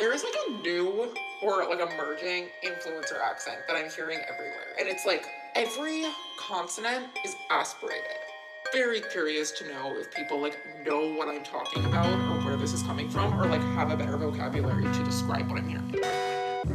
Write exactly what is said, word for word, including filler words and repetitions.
There is like a new or like emerging influencer accent that I'm hearing everywhere. And it's like every consonant is aspirated. Very curious to know if people like know what I'm talking about or where this is coming from or like have a better vocabulary to describe what I'm hearing.